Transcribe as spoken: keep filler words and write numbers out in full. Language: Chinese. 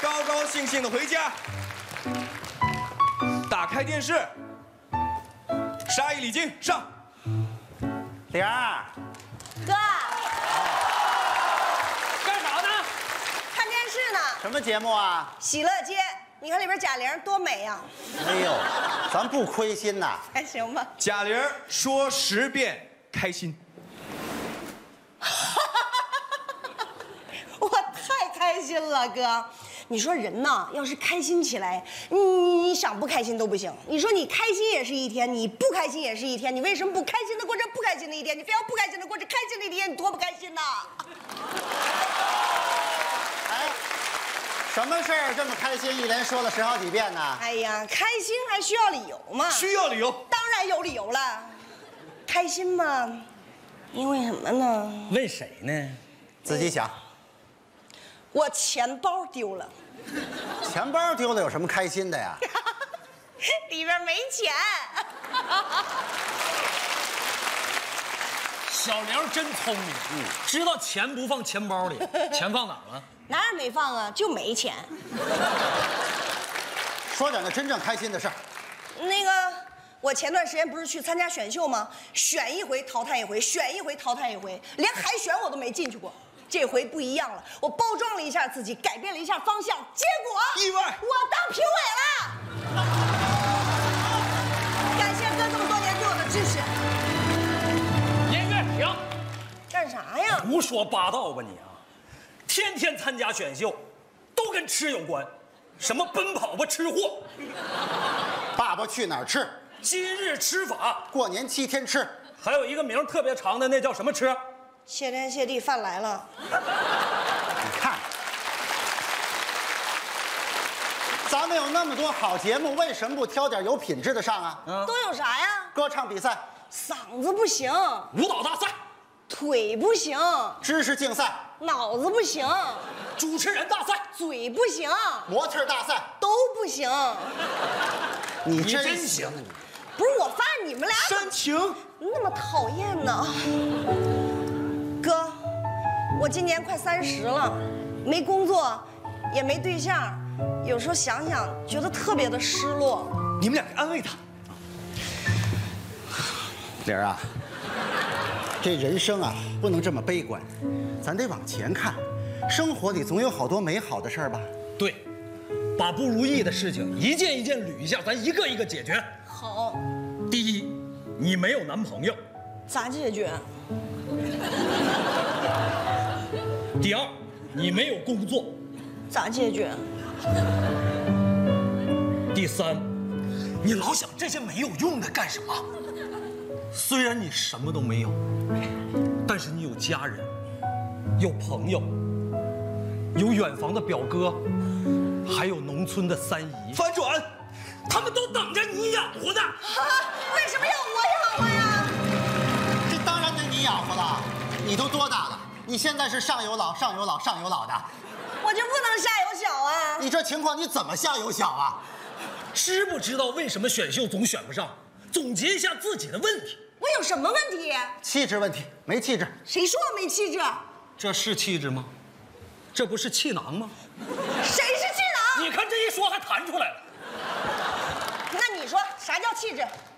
高高兴兴的回家，打开电视，杀一礼金上。 玲儿， 哥， 干啥呢？ 看电视呢。 什么节目啊？ 喜乐街，你看里边贾玲多美呀！ 哎呦，咱不亏心呐。 还行吧。 贾玲说十遍开心。 我太开心了，哥。你说人呐，要是开心起来，你你想不开心都不行。你说你开心也是一天，你不开心也是一天，你为什么不开心的过这不开心的一天？你非要不开心的过这开心的一天，你多不开心呐！ 哎，什么事儿这么开心，一连说了十好几遍呢？ 哎呀，开心还需要理由吗？ 需要理由， 当然有理由了。开心嘛，因为什么呢？ 问谁呢？ 自己想。 我钱包丢了。 钱包丢了有什么开心的呀？ 里边没钱。 小玲真聪明，嗯，知道钱不放钱包里，钱放哪儿了？ 哪儿没放啊？就没钱。 说点那真正开心的事儿。 那个，我前段时间不是去参加选秀吗？选一回淘汰一回，选一回淘汰一回，连海选我都没进去过。这回不一样了，我包装了一下自己，改变了一下方向，结果意外， 我当评委了。感谢哥这么多年对我的支持。 音乐停！ 干啥呀？ 胡说八道吧你啊！天天参加选秀，都跟吃有关，什么奔跑吧吃货， 爸爸去哪儿吃？ 今日吃法， 过年七天吃， 还有一个名特别长的，那叫什么吃？ 谢天谢地，饭来了。 你看，咱们有那么多好节目，为什么不挑点有品质的上啊？ 嗯， 都有啥呀？ 歌唱比赛、 嗓子不行， 舞蹈大赛， 腿不行， 知识竞赛、 脑子不行， 主持人大赛， 嘴不行， 模特大赛， 都不行。 你你真真行！ 不是我发现你们俩煽情。 那么讨厌呢？哥，我今年快三十了，没工作，也没对象，有时候想想，觉得特别的失落。 你们两个安慰他。 玲儿啊，这人生啊，不能这么悲观，咱得往前看，生活里总有好多美好的事儿吧？ 对，把不如意的事情一件一件捋一下，咱一个一个解决。 好， 第一，你没有男朋友； 咋解决？ 第二，你没有工作； 咋解决？ 第三，你老想这些没有用的干什么？虽然你什么都没有，但是你有家人，有朋友，有远房的表哥，还有农村的三姨。 反转， 他们都等着你养活呢。 为什么要我养活呀？ 这当然得你养活了，你都多大了？你现在是上有老、上有老、上有老的， 我就不能下有小啊？ 你这情况你怎么下有小啊？ 知不知道为什么选秀总选不上？总结一下自己的问题。 我有什么问题？ 气质问题，没气质。 谁说我没气质？ 这是气质吗？这不是气囊吗？ 谁是气囊？ 你看这一说还弹出来了。 那你说啥叫气质？